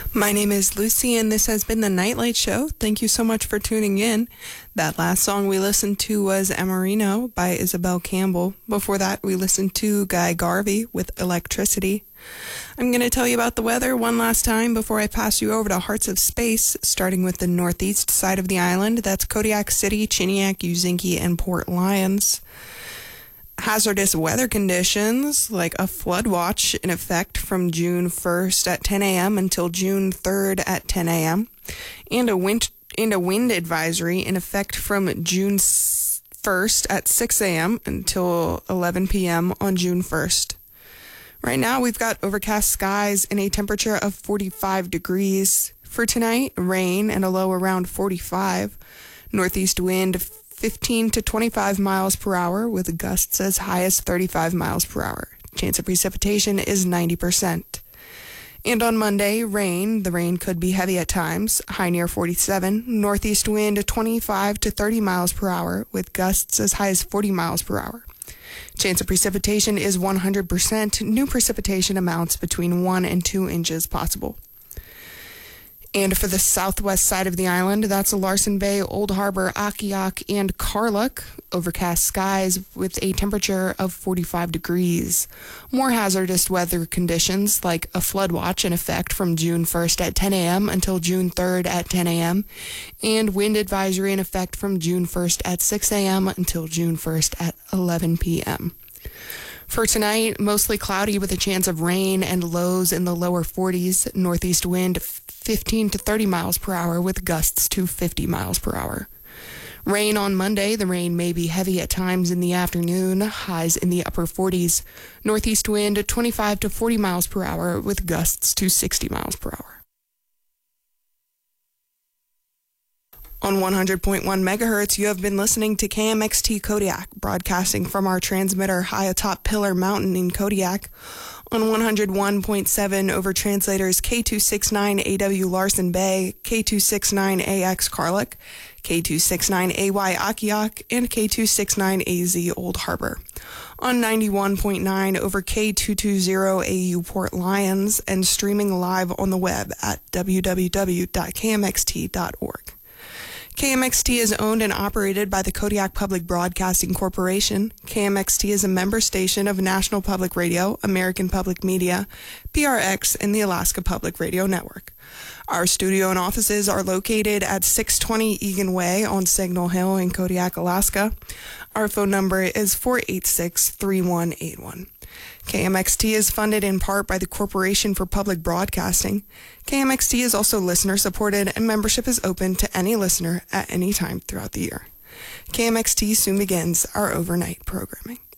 My name is Lucy, and this has been the Nightlight Show. Thank you so much for tuning in. That last song we listened to was Amarino by Isabel Campbell. Before that, we listened to Guy Garvey with Electricity. I'm going to tell you about the weather one last time before I pass you over to Hearts of Space, starting with the northeast side of the island. That's Kodiak City, Chiniak, Uzinki, and Port Lions. Hazardous weather conditions like a flood watch in effect from June 1st at 10 a.m. until June 3rd at 10 a.m. and a wind advisory in effect from June 1st at 6 a.m. until 11 p.m. on June 1st. Right now we've got overcast skies and a temperature of 45 degrees. For tonight, rain and a low around 45. Northeast wind 15 to 25 miles per hour with gusts as high as 35 miles per hour. Chance of precipitation is 90%. And on Monday, rain. The rain could be heavy at times, high near 47. Northeast wind 25 to 30 miles per hour with gusts as high as 40 miles per hour. Chance of precipitation is 100%. New precipitation amounts between 1 and 2 inches possible. And for the southwest side of the island, that's Larsen Bay, Old Harbor, Akiak, and Karluk. Overcast skies with a temperature of 45 degrees. More hazardous weather conditions like a flood watch in effect from June 1st at 10 a.m. until June 3rd at 10 a.m. and wind advisory in effect from June 1st at 6 a.m. until June 1st at 11 p.m. For tonight, mostly cloudy with a chance of rain and lows in the lower 40s. Northeast wind 15 to 30 miles per hour with gusts to 50 miles per hour. Rain on Monday. The rain may be heavy at times in the afternoon. Highs in the upper 40s. Northeast wind 25 to 40 miles per hour with gusts to 60 miles per hour. On 100.1 megahertz, you have been listening to KMXT Kodiak, broadcasting from our transmitter high atop Pillar Mountain in Kodiak. On 101.7 over translators K269AW Larsen Bay, K269AX Karluk, K269AY Akiak, and K269AZ Old Harbor. On 91.9 over K220AU Port Lions, and streaming live on the web at www.kmxt.org. KMXT is owned and operated by the Kodiak Public Broadcasting Corporation. KMXT is a member station of National Public Radio, American Public Media, PRX, and the Alaska Public Radio Network. Our studio and offices are located at 620 Egan Way on Signal Hill in Kodiak, Alaska. Our phone number is 486-3181. KMXT is funded in part by the Corporation for Public Broadcasting. KMXT is also listener-supported, and membership is open to any listener at any time throughout the year. KMXT soon begins our overnight programming.